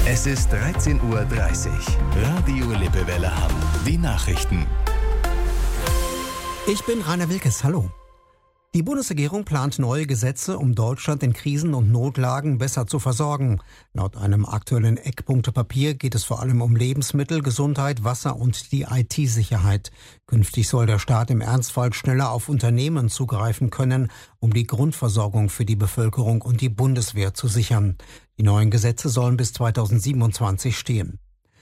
Es ist 13:30 Uhr. Radio Lippewelle Hamm. Die Nachrichten. Ich bin Rainer Wilkes. Hallo. Die Bundesregierung plant neue Gesetze, um Deutschland in Krisen und Notlagen besser zu versorgen. Laut einem aktuellen Eckpunktepapier geht es vor allem um Lebensmittel, Gesundheit, Wasser und die IT-Sicherheit. Künftig soll der Staat im Ernstfall schneller auf Unternehmen zugreifen können, um die Grundversorgung für die Bevölkerung und die Bundeswehr zu sichern. Die neuen Gesetze sollen bis 2027 stehen.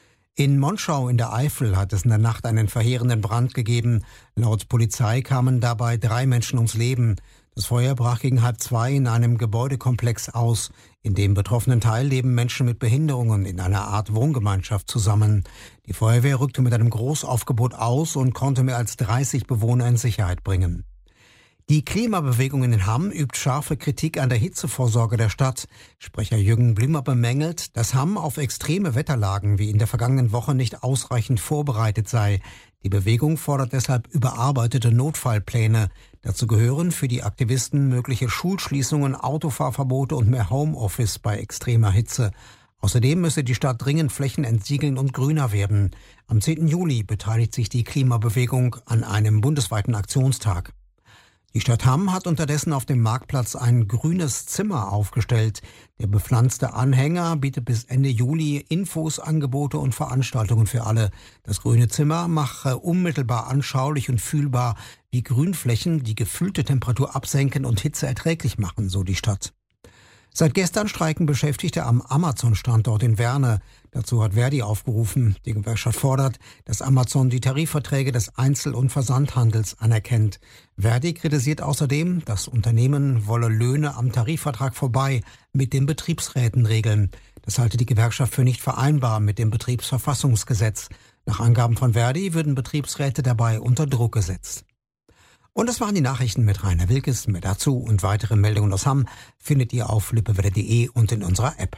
In Monschau in der Eifel hat es in der Nacht einen verheerenden Brand gegeben. Laut Polizei kamen dabei 3 Menschen ums Leben. Das Feuer brach gegen 1:30 in einem Gebäudekomplex aus. In dem betroffenen Teil leben Menschen mit Behinderungen in einer Art Wohngemeinschaft zusammen. Die Feuerwehr rückte mit einem Großaufgebot aus und konnte mehr als 30 Bewohner in Sicherheit bringen. Die Klimabewegung in Hamm übt scharfe Kritik an der Hitzevorsorge der Stadt. Sprecher Jürgen Blümer bemängelt, dass Hamm auf extreme Wetterlagen wie in der vergangenen Woche nicht ausreichend vorbereitet sei. Die Bewegung fordert deshalb überarbeitete Notfallpläne. Dazu gehören für die Aktivisten mögliche Schulschließungen, Autofahrverbote und mehr Homeoffice bei extremer Hitze. Außerdem müsse die Stadt dringend Flächen entsiegeln und grüner werden. Am 10. Juli beteiligt sich die Klimabewegung an einem bundesweiten Aktionstag. Die Stadt Hamm hat unterdessen auf dem Marktplatz ein grünes Zimmer aufgestellt. Der bepflanzte Anhänger bietet bis Ende Juli Infos, Angebote und Veranstaltungen für alle. Das grüne Zimmer mache unmittelbar anschaulich und fühlbar, wie Grünflächen die gefühlte Temperatur absenken und Hitze erträglich machen, so die Stadt. Seit gestern streiken Beschäftigte am Amazon-Standort in Werne. Dazu hat Verdi aufgerufen. Die Gewerkschaft fordert, dass Amazon die Tarifverträge des Einzel- und Versandhandels anerkennt. Verdi kritisiert außerdem, das Unternehmen wolle Löhne am Tarifvertrag vorbei mit den Betriebsräten regeln. Das halte die Gewerkschaft für nicht vereinbar mit dem Betriebsverfassungsgesetz. Nach Angaben von Verdi würden Betriebsräte dabei unter Druck gesetzt. Und das waren die Nachrichten mit Rainer Wilkes. Mehr dazu und weitere Meldungen aus Hamm findet ihr auf lippewelle.de und in unserer App.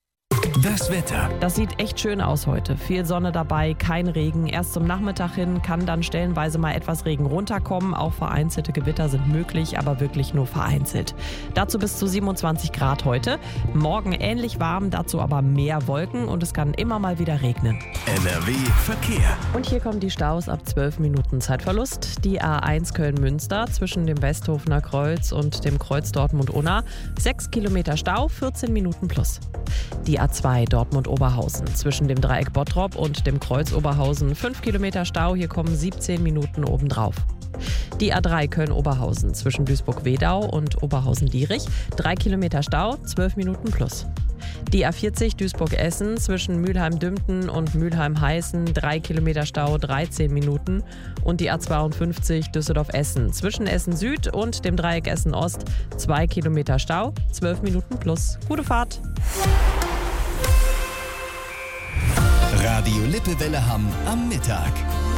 Das Wetter. Das sieht echt schön aus heute. Viel Sonne dabei, kein Regen. Erst zum Nachmittag hin kann dann stellenweise mal etwas Regen runterkommen. Auch vereinzelte Gewitter sind möglich, aber wirklich nur vereinzelt. Dazu bis zu 27 Grad heute. Morgen ähnlich warm, dazu aber mehr Wolken und es kann immer mal wieder regnen. NRW Verkehr. Und hier kommen die Staus ab 12 Minuten Zeitverlust. Die A1 Köln-Münster zwischen dem Westhofener Kreuz und dem Kreuz Dortmund-Unna. 6 Kilometer Stau, 14 Minuten plus. Die A2 Dortmund-Oberhausen zwischen dem Dreieck Bottrop und dem Kreuz Oberhausen 5 Kilometer Stau, hier kommen 17 Minuten obendrauf. Die A3 Köln-Oberhausen zwischen Duisburg-Wedau und Oberhausen-Dierich 3 Kilometer Stau, 12 Minuten plus. Die A40 Duisburg-Essen zwischen Mülheim-Dümpten und Mülheim-Heißen 3 Kilometer Stau, 13 Minuten. Und die A52 Düsseldorf-Essen zwischen Essen-Süd und dem Dreieck Essen-Ost 2 Kilometer Stau, 12 Minuten plus. Gute Fahrt! Radio Lippewelle Hamm am Mittag.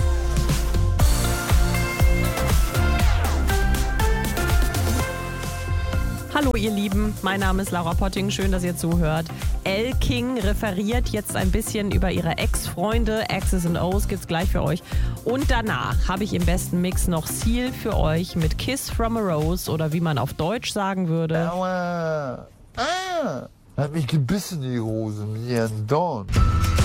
Hallo ihr Lieben, mein Name ist Laura Potting, schön, dass ihr zuhört. Elle King referiert jetzt ein bisschen über ihre Ex-Freunde, X's and O's gibt's gleich für euch. Und danach habe ich im besten Mix noch Seal für euch mit Kiss from a Rose oder wie man auf Deutsch sagen würde. Aua! Ah! Hat mich gebissen, die Hose, mit ihren Dorn.